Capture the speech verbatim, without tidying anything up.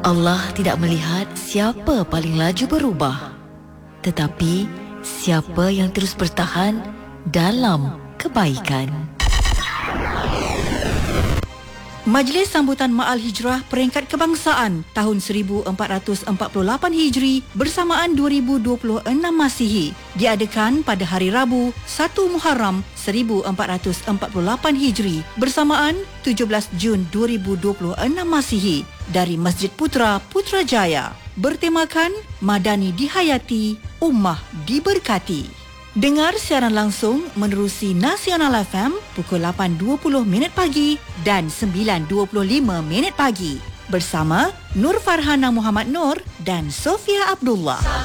Allah tidak melihat siapa paling laju berubah, tetapi siapa yang terus bertahan dalam kebaikan. Majlis Sambutan Ma'al Hijrah Peringkat Kebangsaan tahun seribu empat ratus empat puluh lapan Hijri bersamaan dua ribu dua puluh enam Masihi diadakan pada hari Rabu satu Muharram seribu empat ratus empat puluh lapan Hijri bersamaan tujuh belas Jun dua ribu dua puluh enam Masihi dari Masjid Putra, Putrajaya, bertemakan Madani Dihayati, Ummah Diberkati. Dengar siaran langsung menerusi Nasional F M pukul lapan dua puluh minit pagi dan sembilan dua puluh lima minit pagi bersama Nur Farhana Muhammad Nur dan Sofia Abdullah.